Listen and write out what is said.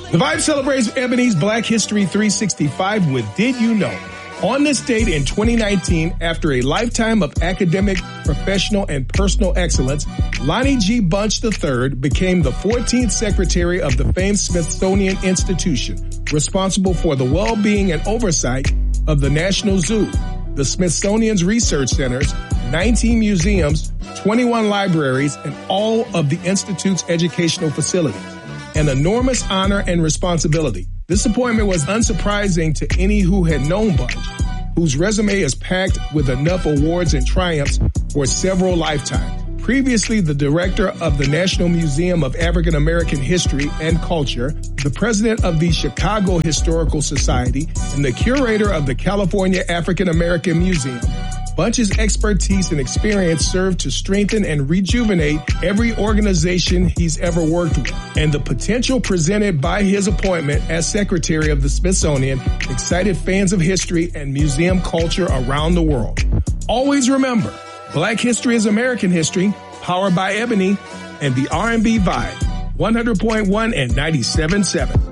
The Vibe celebrates Ebony's Black History 365 with Did You Know? On this date in 2019, after a lifetime of academic, professional, and personal excellence, Lonnie G. Bunch III became the 14th Secretary of the famed Smithsonian Institution, responsible for the well-being and oversight of the National Zoo, the Smithsonian's research centers, 19 museums, 21 libraries, and all of the Institute's educational facilities. An enormous honor and responsibility. This appointment was unsurprising to any who had known Bunch, whose resume is packed with enough awards and triumphs for several lifetimes. Previously the director of the National Museum of African American History and Culture, the president of the Chicago Historical Society, and the curator of the California African American Museum, Bunch's expertise and experience served to strengthen and rejuvenate every organization he's ever worked with. And the potential presented by his appointment as Secretary of the Smithsonian excited fans of history and museum culture around the world. Always remember, Black history is American history, powered by Ebony and the R&B Vibe, 100.1 and 97.7.